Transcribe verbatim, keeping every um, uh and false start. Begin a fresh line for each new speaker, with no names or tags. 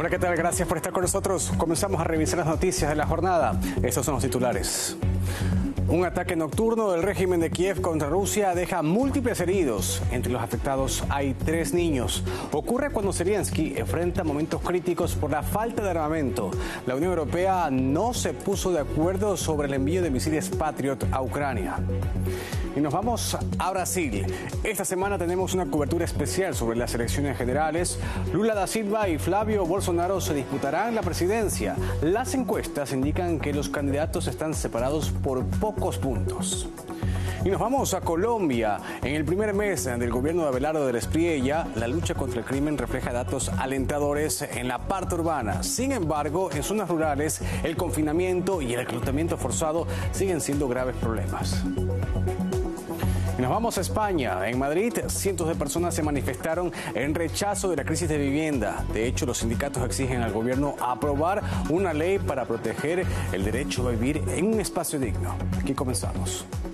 Hola, ¿qué tal? Gracias por estar con nosotros. Comenzamos a revisar las noticias de la jornada. Estos son los titulares. Un ataque nocturno del régimen de Kiev contra Rusia deja múltiples heridos. Entre los afectados hay tres niños. Ocurre cuando Zelensky enfrenta momentos críticos por la falta de armamento. La Unión Europea no se puso de acuerdo sobre el envío de misiles Patriot a Ucrania. Y nos vamos a Brasil. Esta semana tenemos una cobertura especial sobre las elecciones generales. Lula da Silva y Flavio Bolsonaro se disputarán la presidencia. Las encuestas indican que los candidatos están separados por pocos puntos. Y nos vamos a Colombia. En el primer mes del gobierno de Abelardo del Espriella, la lucha contra el crimen refleja datos alentadores en la parte urbana. Sin embargo, en zonas rurales, el confinamiento y el reclutamiento forzado siguen siendo graves problemas. Y nos vamos a España. En Madrid, cientos de personas se manifestaron en rechazo de la crisis de vivienda. De hecho, los sindicatos exigen al gobierno aprobar una ley para proteger el derecho a vivir en un espacio digno. Aquí comenzamos.